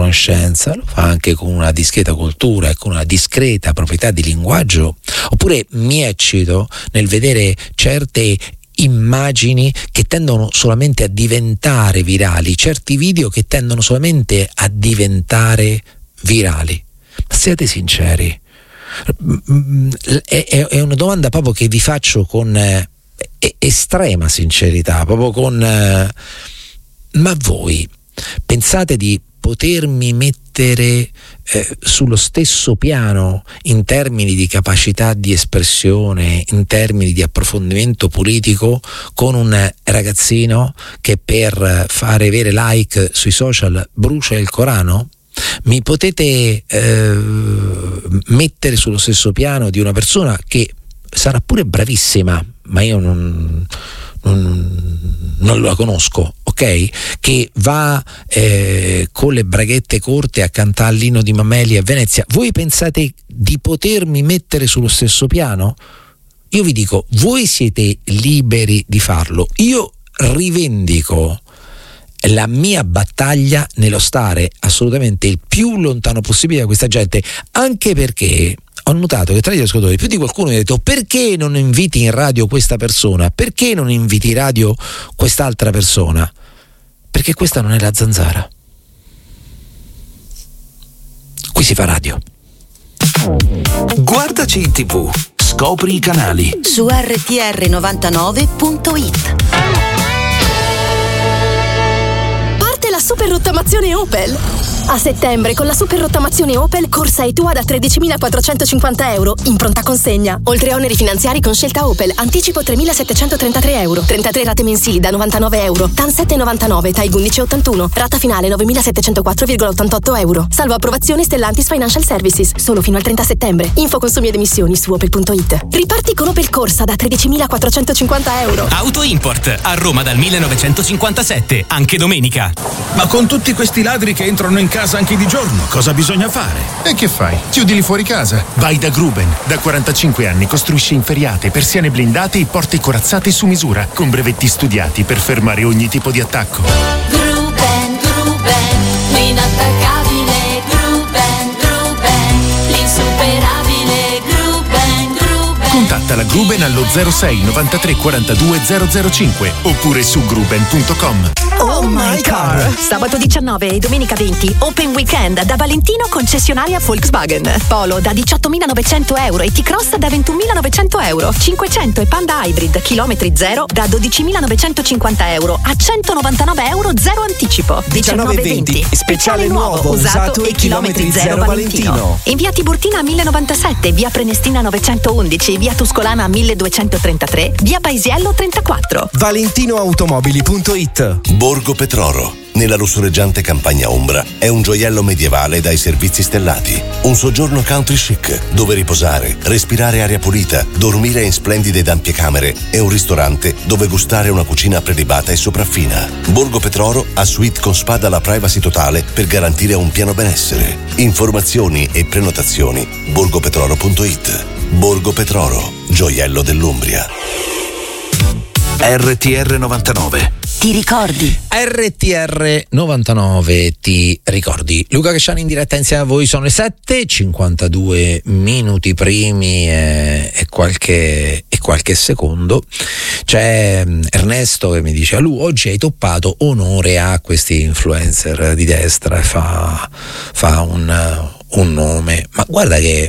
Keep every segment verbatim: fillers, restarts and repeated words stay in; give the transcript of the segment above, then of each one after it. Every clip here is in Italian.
conoscenza, lo fa anche con una discreta cultura e con una discreta proprietà di linguaggio, oppure mi eccito nel vedere certe immagini che tendono solamente a diventare virali, certi video che tendono solamente a diventare virali. Ma siate sinceri, è, è una domanda proprio che vi faccio con eh, estrema sincerità, proprio con eh, ma voi pensate di potermi mettere eh, sullo stesso piano in termini di capacità di espressione, in termini di approfondimento politico, con un ragazzino che per fare avere like sui social brucia il Corano? Mi potete eh, mettere sullo stesso piano di una persona che sarà pure bravissima, ma io non, non, non la conosco, ok? Che va eh, con le braghette corte a cantare l'inno di Mameli a Venezia. Voi pensate di potermi mettere sullo stesso piano? Io vi dico, voi siete liberi di farlo. Io rivendico la mia battaglia nello stare assolutamente il più lontano possibile da questa gente, anche perché ho notato che tra gli ascoltatori più di qualcuno mi ha detto: perché non inviti in radio questa persona? Perché non inviti in radio quest'altra persona? Perché questa non è la Zanzara. Qui si fa radio. Guardaci in tivù, scopri i canali su erre ti erre novantanove punto it. La super rottamazione Opel. A settembre con la super rottamazione Opel corsa e tua da tredicimilaquattrocentocinquanta euro in pronta consegna. Oltre a oneri finanziari con scelta Opel, anticipo tremilasettecentotrentatré euro, trentatré rate mensili da novantanove euro, T A N sette virgola novantanove, T A I undici virgola ottantuno, rata finale novemilasettecentoquattro virgola ottantotto euro. Salvo approvazione Stellantis Financial Services, solo fino al trenta settembre. Info consumi ed emissioni su opel punto it. Riparti con Opel Corsa da tredicimilaquattrocentocinquanta euro. Auto Import a Roma dal millenovecentocinquantasette, anche domenica. Ma con tutti questi ladri che entrano in casa anche di giorno, cosa bisogna fare? E che fai? Chiudili fuori casa. Vai da Gruben. Da quarantacinque anni costruisce inferriate, persiane blindate e porte corazzate su misura, con brevetti studiati per fermare ogni tipo di attacco. Gruben, Gruben, l'inattaccabile Gruben, Gruben, l'insuperabile Gruben, Gruben. Contatta la Gruben allo zero sei novantatré quarantadue zero zero cinque oppure su gruben punto com. Oh my car! Sabato diciannove e domenica venti, Open Weekend da Valentino concessionaria Volkswagen. Polo da diciottomilanovecento euro e T-Cross da ventunomilanovecento euro. cinquecento e Panda Hybrid chilometri zero da dodicimilanovecentocinquanta euro a centonovantanove euro zero anticipo. diciannove venti, speciale nuovo, usato e chilometri zero Valentino. Valentino. In via Tiburtina millenovantasette, via Prenestina novecentoundici, via Tuscolana milleduecentotrentatré, via Paisiello trentaquattro. valentinoautomobili punto it. Borgo Petroro, nella lussureggiante campagna ombra, è un gioiello medievale dai servizi stellati. Un soggiorno country chic, dove riposare, respirare aria pulita, dormire in splendide ed ampie camere e un ristorante dove gustare una cucina prelibata e sopraffina. Borgo Petroro ha suite con spa dalla privacy totale per garantire un pieno benessere. Informazioni e prenotazioni borgopetroro punto it. Borgo Petroro, gioiello dell'Umbria. erre ti erre novantanove. Ti ricordi? erre ti erre novantanove ti ricordi. Luca Casciani in diretta insieme a voi, sono le sette cinquantadue minuti primi e, e, qualche, e qualche secondo. C'è Ernesto che mi dice: Lu, oggi hai toppato, onore a questi influencer di destra, e fa, fa un, un nome. Ma guarda che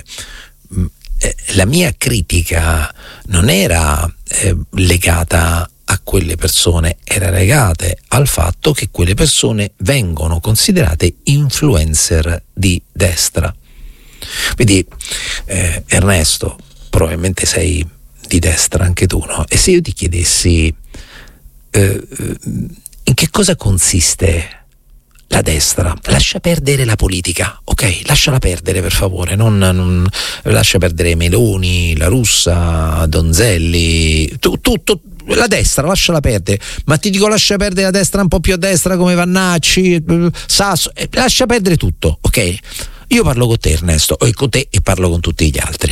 la mia critica non era eh, legata a quelle persone, era legata al fatto che quelle persone vengono considerate influencer di destra. Quindi eh, Ernesto, probabilmente sei di destra anche tu, no? E se io ti chiedessi eh, in che cosa consiste la destra, lascia perdere la politica, ok? Lasciala perdere, per favore, non, non lascia perdere Meloni, la Russa, Donzelli, tutto, tu, tu, la destra lasciala perdere, ma ti dico lascia perdere la destra un po' più a destra come Vannacci, Sasso, eh, lascia perdere tutto, ok? Io parlo con te, Ernesto, e con te e parlo con tutti gli altri.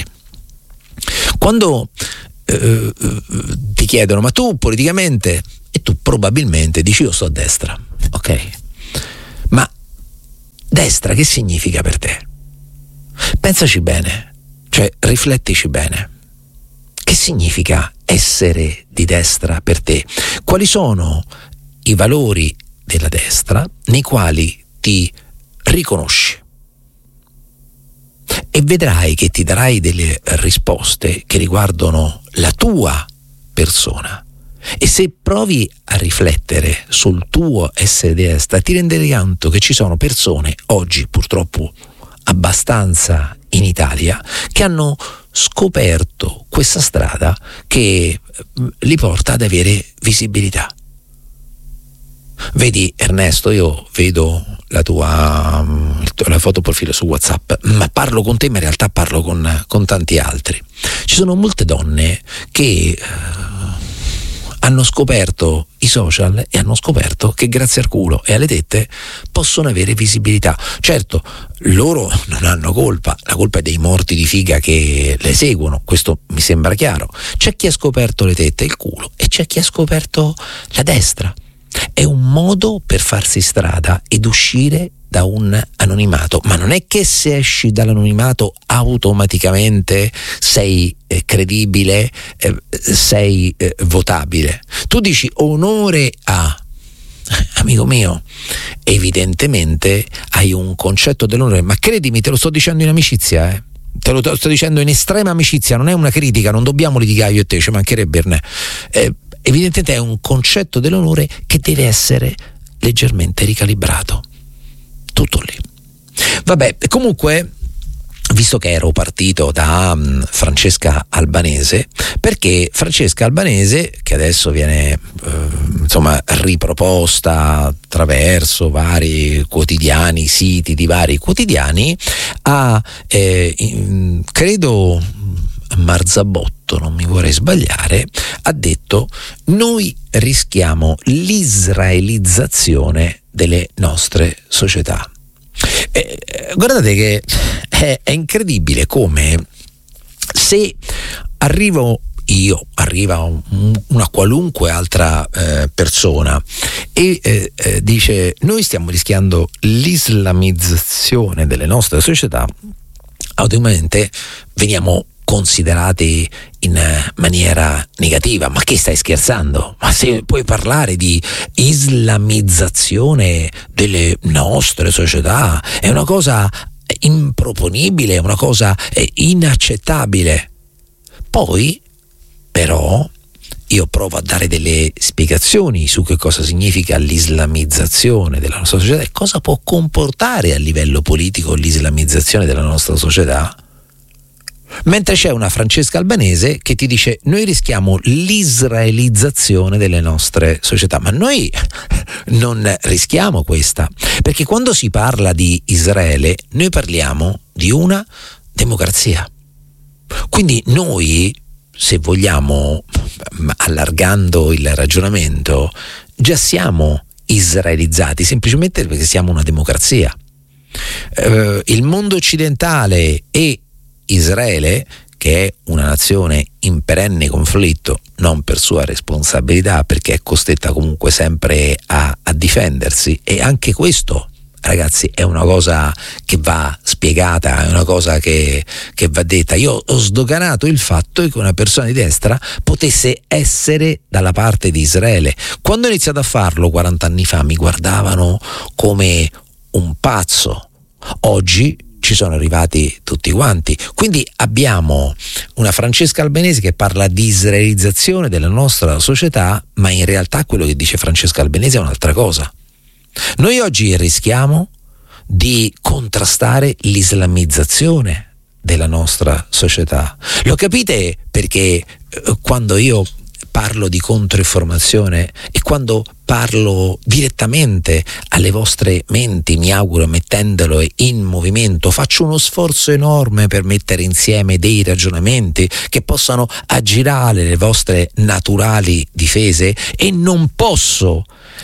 Quando eh, ti chiedono ma tu politicamente, e tu probabilmente dici io sto a destra, ok? Ma destra che significa per te? Pensaci bene, cioè riflettici bene. Che significa essere di destra per te? Quali sono i valori della destra nei quali ti riconosci? E vedrai che ti darai delle risposte che riguardano la tua persona. E se provi a riflettere sul tuo essere di destra, ti renderai conto che ci sono persone oggi, purtroppo abbastanza in Italia, che hanno scoperto questa strada che li porta ad avere visibilità. Vedi Ernesto, io vedo la tua la foto profilo su WhatsApp, ma parlo con te, ma in realtà parlo con, con tanti altri. Ci sono molte donne che hanno scoperto i social e hanno scoperto che grazie al culo e alle tette possono avere visibilità. Certo, loro non hanno colpa, la colpa è dei morti di figa che le seguono, questo mi sembra chiaro. C'è chi ha scoperto le tette e il culo e c'è chi ha scoperto la destra. È un modo per farsi strada ed uscire da un anonimato, ma non è che se esci dall'anonimato automaticamente sei eh, credibile, eh, sei eh, votabile. Tu dici onore a, amico mio, evidentemente hai un concetto dell'onore, ma credimi, te lo sto dicendo in amicizia, eh. Te lo sto dicendo in estrema amicizia, non è una critica, non dobbiamo litigare io e te, ci mancherebbe, eh, evidentemente è un concetto dell'onore che deve essere leggermente ricalibrato. Tutto lì. Vabbè, comunque, visto che ero partito da um, Francesca Albanese, perché Francesca Albanese, che adesso viene uh, insomma riproposta attraverso vari quotidiani, siti di vari quotidiani, ha eh, in, credo Marzabotto, non mi vorrei sbagliare, ha detto: noi rischiamo l'israelizzazione delle nostre società. Eh, guardate che è, è incredibile come se arrivo io, arriva un, una qualunque altra eh, persona e eh, eh, dice noi stiamo rischiando l'islamizzazione delle nostre società, automaticamente veniamo considerati in maniera negativa. Ma che stai scherzando? Ma se puoi parlare di islamizzazione delle nostre società è una cosa improponibile, è una cosa inaccettabile. Poi però io provo a dare delle spiegazioni su che cosa significa l'islamizzazione della nostra società e cosa può comportare a livello politico l'islamizzazione della nostra società. Mentre c'è una Francesca Albanese che ti dice noi rischiamo l'israelizzazione delle nostre società, ma noi non rischiamo questa, perché quando si parla di Israele noi parliamo di una democrazia. Quindi noi, se vogliamo, allargando il ragionamento, già siamo israelizzati semplicemente perché siamo una democrazia. Eh, il mondo occidentale e Israele, che è una nazione in perenne conflitto, non per sua responsabilità, perché è costretta comunque sempre a, a difendersi, e anche questo, ragazzi, è una cosa che va spiegata, è una cosa che, che va detta. Io ho sdoganato il fatto che una persona di destra potesse essere dalla parte di Israele. Quando ho iniziato a farlo quaranta anni fa mi guardavano come un pazzo. Oggi ci sono arrivati tutti quanti. Quindi abbiamo una Francesca Albanese che parla di israelizzazione della nostra società, ma in realtà quello che dice Francesca Albanese è un'altra cosa. Noi oggi rischiamo di contrastare l'islamizzazione della nostra società. Lo capite? Perché eh, quando io parlo di controinformazione e quando parlo direttamente alle vostre menti, mi auguro mettendolo in movimento, faccio uno sforzo enorme per mettere insieme dei ragionamenti che possano aggirare le vostre naturali difese, e non posso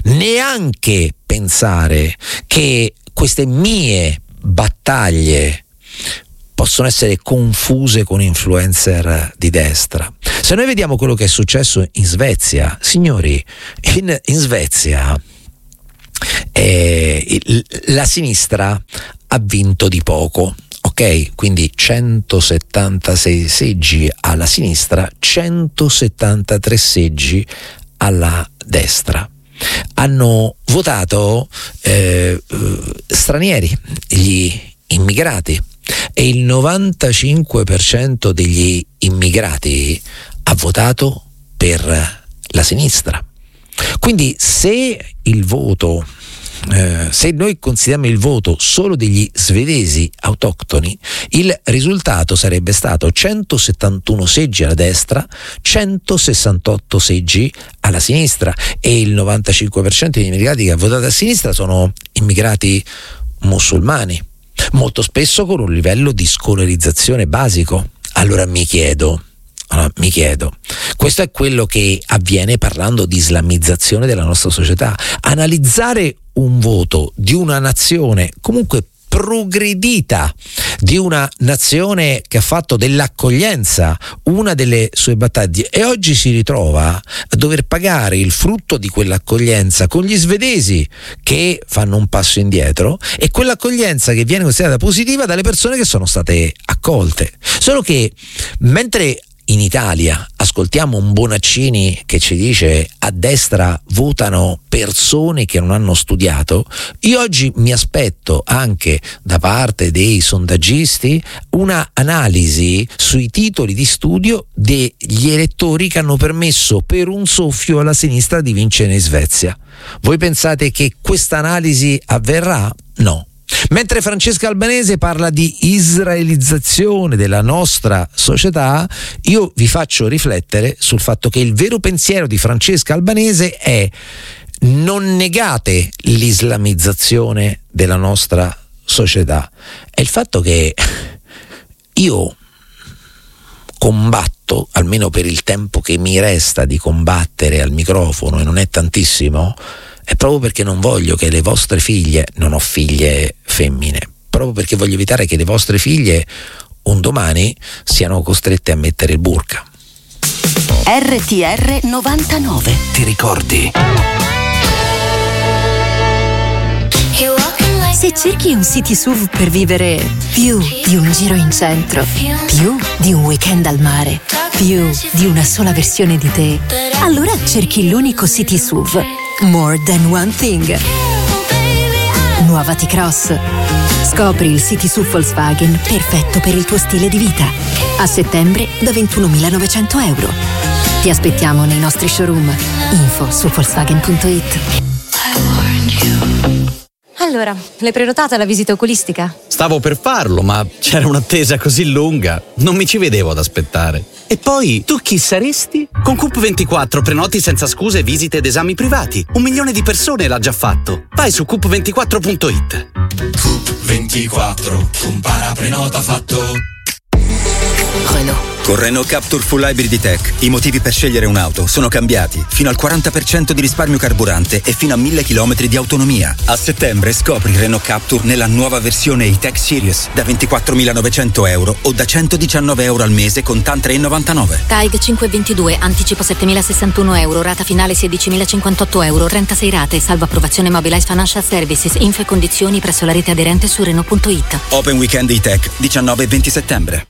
neanche pensare che queste mie battaglie possono essere confuse con influencer di destra. Se noi vediamo quello che è successo in Svezia, signori, in, in Svezia eh, la sinistra ha vinto di poco. Ok, quindi centosettantasei seggi alla sinistra, centosettantatré seggi alla destra. Hanno votato eh, stranieri, gli immigrati, e il novantacinque per cento degli immigrati ha votato per la sinistra. Quindi se il voto Eh, se noi consideriamo il voto solo degli svedesi autoctoni, il risultato sarebbe stato centosettantuno seggi alla destra, centosessantotto seggi alla sinistra, e il novantacinque per cento degli immigrati che ha votato a sinistra sono immigrati musulmani, molto spesso con un livello di scolarizzazione basico. Allora mi chiedo Allora, mi chiedo, questo è quello che avviene parlando di islamizzazione della nostra società. Analizzare un voto di una nazione comunque progredita, di una nazione che ha fatto dell'accoglienza una delle sue battaglie, e oggi si ritrova a dover pagare il frutto di quell'accoglienza con gli svedesi che fanno un passo indietro e quell'accoglienza che viene considerata positiva dalle persone che sono state accolte. Solo che mentre in Italia ascoltiamo un Bonaccini che ci dice a destra votano persone che non hanno studiato, io oggi mi aspetto anche da parte dei sondaggisti una analisi sui titoli di studio degli elettori che hanno permesso per un soffio alla sinistra di vincere in Svezia. Voi pensate che questa analisi avverrà? No. Mentre Francesca Albanese parla di israelizzazione della nostra società, io vi faccio riflettere sul fatto che il vero pensiero di Francesca Albanese è: non negate l'islamizzazione della nostra società. È il fatto che io combatto, almeno per il tempo che mi resta di combattere al microfono, e non è tantissimo, è proprio perché non voglio che le vostre figlie, non ho figlie femmine, proprio perché voglio evitare che le vostre figlie un domani siano costrette a mettere il burqa. R T R novantanove. Ti ricordi? Se cerchi un city S U V per vivere più di un giro in centro, più di un weekend al mare, più di una sola versione di te, allora cerchi l'unico city S U V More Than One Thing. Nuova T-Cross. Scopri il city S U V Volkswagen perfetto per il tuo stile di vita. A settembre da ventunomilanovecento euro. Ti aspettiamo nei nostri showroom. Info su volkswagen punto it. Allora, l'hai prenotata la visita oculistica? Stavo per farlo, ma c'era un'attesa così lunga, non mi ci vedevo ad aspettare. E poi, tu chi saresti? Con Coop ventiquattro prenoti senza scuse visite ed esami privati. Un milione di persone l'ha già fatto. Vai su coop ventiquattro punto it. Coop ventiquattro, compara, prenota, fatto. Renault. Con Renault Captur Full Hybrid Tech i motivi per scegliere un'auto sono cambiati. Fino al quaranta per cento di risparmio carburante e fino a mille chilometri di autonomia. A settembre scopri Renault Captur nella nuova versione E-Tech Series da ventiquattromilanovecento euro o da centodiciannove euro al mese con TAN tre virgola novantanove. T A I G cinque ventidue, anticipo settemilasessantuno euro, rata finale sedicimilacinquantotto euro, trentasei rate, salvo approvazione Mobilize Financial Services, info e condizioni presso la rete aderente su Renault punto it. Open Weekend E-Tech, diciannove e venti settembre.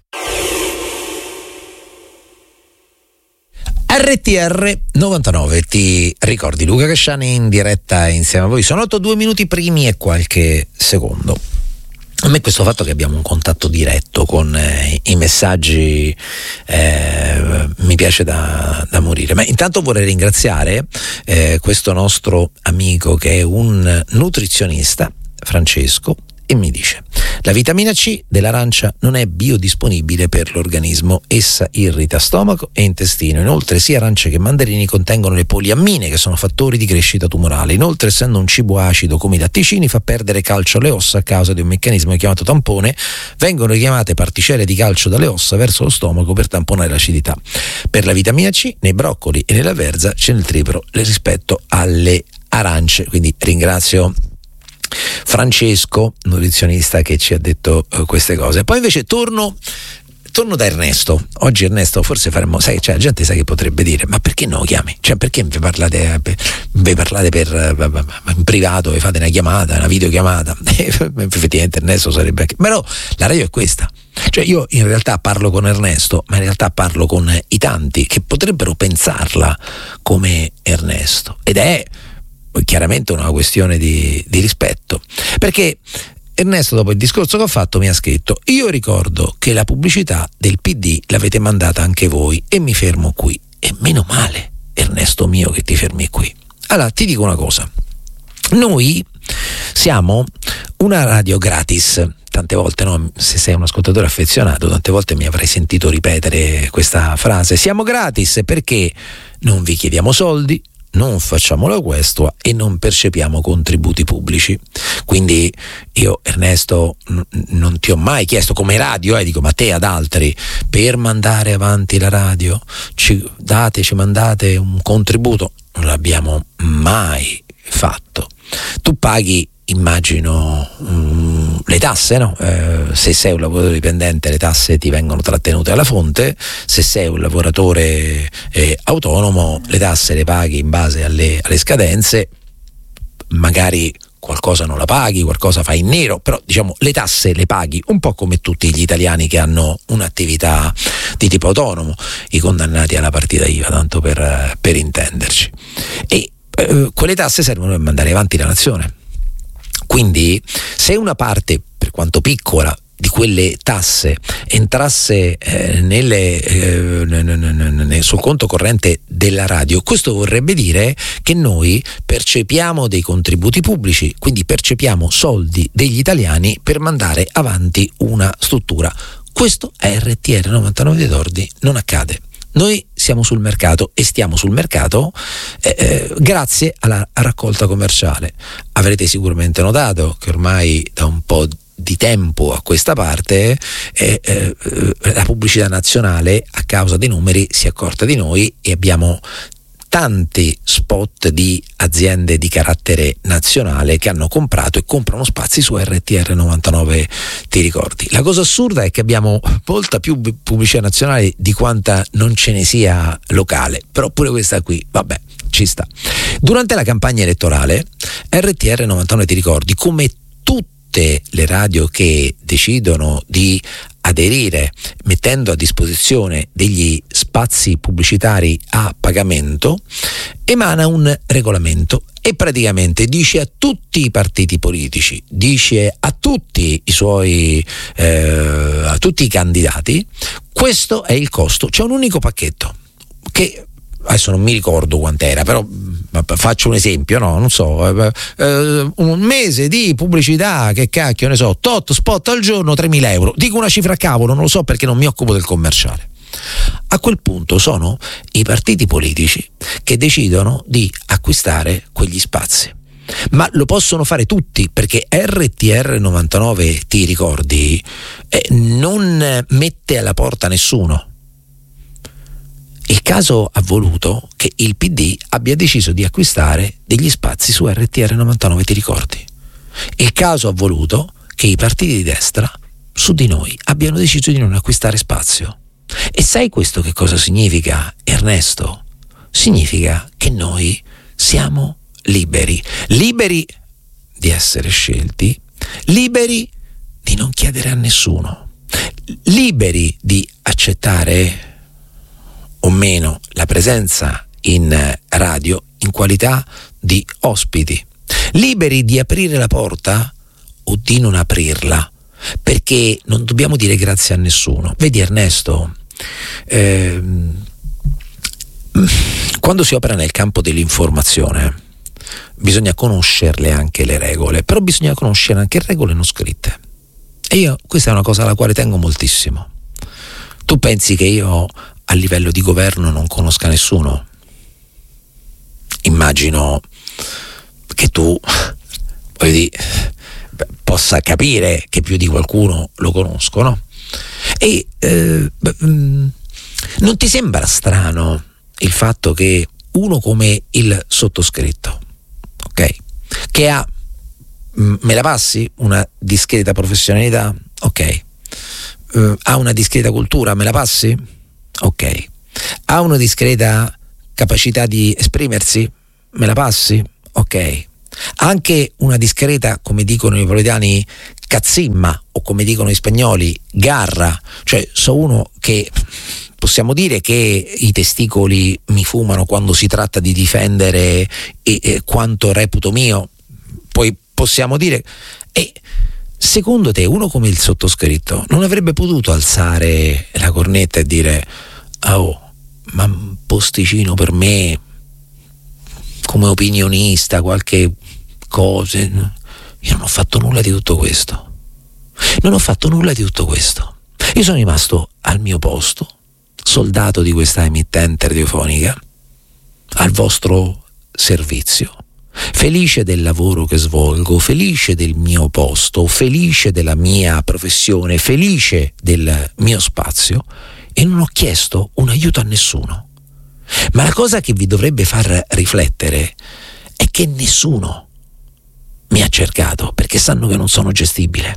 R T R novantanove, ti ricordi Luca Casciani in diretta insieme a voi? Sono otto, due minuti primi e qualche secondo. A me questo fatto che abbiamo un contatto diretto con eh, i messaggi eh, mi piace da, da morire. Ma intanto vorrei ringraziare eh, questo nostro amico che è un nutrizionista, Francesco, e mi dice: la vitamina C dell'arancia non è biodisponibile per l'organismo, essa irrita stomaco e intestino. Inoltre sia arance che mandarini contengono le poliammine, che sono fattori di crescita tumorale. Inoltre, essendo un cibo acido come i latticini, fa perdere calcio alle ossa a causa di un meccanismo chiamato tampone. Vengono chiamate particelle di calcio dalle ossa verso lo stomaco per tamponare l'acidità. Per la vitamina C nei broccoli e nella verza c'è il triplo rispetto alle arance. Quindi ringrazio Francesco, nutrizionista, che ci ha detto uh, queste cose. Poi invece torno torno da Ernesto. Oggi Ernesto forse faremmo, sai, cioè la gente sa che potrebbe dire, ma perché non lo chiami? Cioè perché vi parlate, vi parlate per in privato, vi fate una chiamata, una videochiamata? Effettivamente Ernesto sarebbe anche, però la radio è questa. Cioè io in realtà parlo con Ernesto, ma in realtà parlo con i tanti che potrebbero pensarla come Ernesto, ed è chiaramente una questione di, di rispetto, perché Ernesto, dopo il discorso che ho fatto, mi ha scritto: io ricordo che la pubblicità del P D l'avete mandata anche voi e mi fermo qui. E meno male, Ernesto mio, che ti fermi qui. Allora ti dico una cosa: noi siamo una radio gratis. Tante volte, no? Se sei un ascoltatore affezionato, tante volte mi avrai sentito ripetere questa frase: siamo gratis perché non vi chiediamo soldi, non facciamo la questua e non percepiamo contributi pubblici. Quindi io, Ernesto, n- non ti ho mai chiesto come radio, eh, dico, ma te ad altri, per mandare avanti la radio ci date, ci mandate un contributo? Non l'abbiamo mai fatto. Tu paghi, immagino, mm, le tasse, no? Eh, se sei un lavoratore dipendente le tasse ti vengono trattenute alla fonte, se sei un lavoratore eh, autonomo le tasse le paghi in base alle, alle scadenze, magari qualcosa non la paghi, qualcosa fai in nero, però diciamo le tasse le paghi un po' come tutti gli italiani che hanno un'attività di tipo autonomo, i condannati alla partita I V A, tanto per, per intenderci. E eh, quelle tasse servono per mandare avanti la nazione. Quindi se una parte, per quanto piccola, di quelle tasse entrasse eh, nelle, eh, n- n- n- sul conto corrente della radio, questo vorrebbe dire che noi percepiamo dei contributi pubblici, quindi percepiamo soldi degli italiani per mandare avanti una struttura. Questo a R T R novantanove dei Tordi non accade. Noi siamo sul mercato e stiamo sul mercato eh, eh, grazie alla raccolta commerciale. Avrete sicuramente notato che ormai da un po' di tempo a questa parte eh, eh, la pubblicità nazionale, a causa dei numeri, si è accorta di noi e abbiamo tanti spot di aziende di carattere nazionale che hanno comprato e comprano spazi su R T R novantanove, ti ricordi? La cosa assurda è che abbiamo molta più pubblicità nazionale di quanta non ce ne sia locale, però pure questa qui, vabbè, ci sta. Durante la campagna elettorale R T R novantanove, ti ricordi, come tutte le radio che decidono di aderire mettendo a disposizione degli spazi pubblicitari a pagamento, emana un regolamento e praticamente dice a tutti i partiti politici, dice a tutti i suoi eh, a tutti i candidati: questo è il costo. C'è un unico pacchetto che adesso non mi ricordo quant'era, però faccio un esempio, no, non so, eh, un mese di pubblicità, che cacchio ne so, tot spot al giorno, tremila euro. Dico una cifra a cavolo, non lo so perché non mi occupo del commerciale. A quel punto sono i partiti politici che decidono di acquistare quegli spazi. Ma lo possono fare tutti, perché R T R novantanove, ti ricordi, eh, non mette alla porta nessuno. Il caso ha voluto che il P D abbia deciso di acquistare degli spazi su R T R novantanove, ti ricordi? Il caso ha voluto che i partiti di destra su di noi abbiano deciso di non acquistare spazio. E sai questo che cosa significa, Ernesto? Significa che noi siamo liberi, liberi di essere scelti, liberi di non chiedere a nessuno, liberi di accettare o meno la presenza in radio in qualità di ospiti, liberi di aprire la porta o di non aprirla, perché non dobbiamo dire grazie a nessuno. Vedi Ernesto, ehm, quando si opera nel campo dell'informazione bisogna conoscerle anche le regole, però bisogna conoscere anche regole non scritte, e io questa è una cosa alla quale tengo moltissimo. Tu pensi che io a livello di governo non conosca nessuno? Immagino che tu, voglio dire, possa capire che più di qualcuno lo conosco, no? E eh, non ti sembra strano il fatto che uno come il sottoscritto, ok, che ha, me la passi, una discreta professionalità, ok, eh, ha una discreta cultura, me la passi? Ok. Ha una discreta capacità di esprimersi? Me la passi? Ok. Anche una discreta, come dicono i napoletani, cazzimma, o come dicono gli spagnoli, garra, cioè so uno che possiamo dire che i testicoli mi fumano quando si tratta di difendere e, e quanto reputo mio, poi possiamo dire, e secondo te uno come il sottoscritto non avrebbe potuto alzare la cornetta e dire oh, ma un posticino per me come opinionista, qualche cosa? Io non ho fatto nulla di tutto questo. Non ho fatto nulla di tutto questo. Io sono rimasto al mio posto, soldato di questa emittente radiofonica, al vostro servizio, felice del lavoro che svolgo, felice del mio posto, felice della mia professione, felice del mio spazio, e non ho chiesto un aiuto a nessuno. Ma la cosa che vi dovrebbe far riflettere è che nessuno mi ha cercato, perché sanno che non sono gestibile.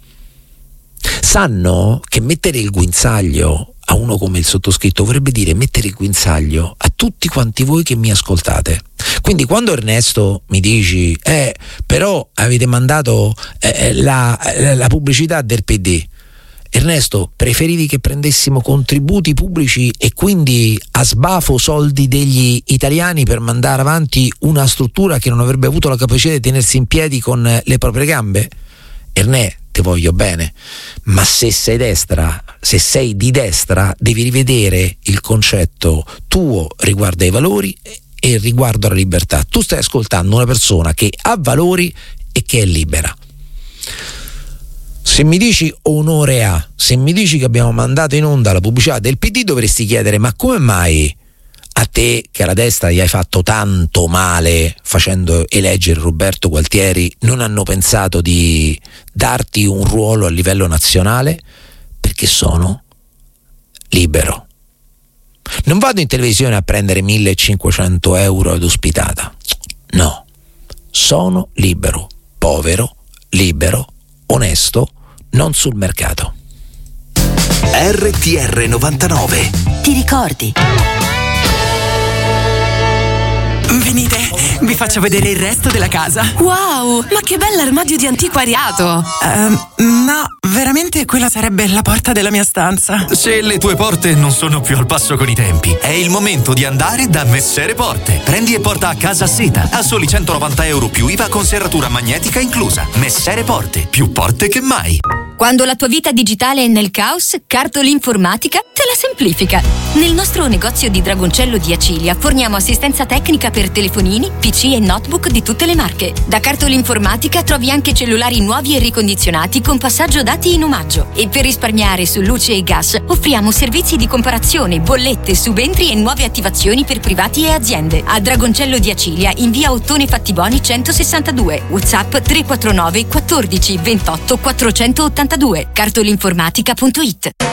Sanno che mettere il guinzaglio a uno come il sottoscritto vorrebbe dire mettere il guinzaglio a tutti quanti voi che mi ascoltate. Quindi quando Ernesto mi dici eh però avete mandato eh, la, la pubblicità del P D, Ernesto, preferivi che prendessimo contributi pubblici e quindi a sbafo soldi degli italiani per mandare avanti una struttura che non avrebbe avuto la capacità di tenersi in piedi con le proprie gambe? Ernè, ti voglio bene, ma se sei destra, se sei di destra, devi rivedere il concetto tuo riguardo ai valori e riguardo alla libertà. Tu stai ascoltando una persona che ha valori e che è libera. Se mi dici onore a, se mi dici che abbiamo mandato in onda la pubblicità del P D, dovresti chiedere ma come mai a te che alla destra gli hai fatto tanto male facendo eleggere Roberto Gualtieri non hanno pensato di darti un ruolo a livello nazionale? Perché sono libero. Non vado in televisione a prendere millecinquecento euro ad ospitata, no, sono libero, povero, libero, onesto, non sul mercato. R T R novantanove. Ti ricordi? Venite, vi faccio vedere il resto della casa. Wow, ma che bell'armadio di antiquariato. Uh, no, veramente quella sarebbe la porta della mia stanza. Se le tue porte non sono più al passo con i tempi, è il momento di andare da Messere Porte. Prendi e porta a casa seta a soli centonovanta euro più I V A con serratura magnetica inclusa. Messere Porte, più porte che mai. Quando la tua vita digitale è nel caos, Cartolinformatica te la semplifica. Nel nostro negozio di Dragoncello di Acilia forniamo assistenza tecnica per telefonini, P C e notebook di tutte le marche. Da Cartolinformatica trovi anche cellulari nuovi e ricondizionati con passaggio dati in omaggio. E per risparmiare su luce e gas offriamo servizi di comparazione, bollette, subentri e nuove attivazioni per privati e aziende. A Dragoncello di Acilia in via Ottone Fattiboni centosessantadue. WhatsApp tre quattro nove quattordici ventotto quattrocentottantadue. cartolinformatica punto it.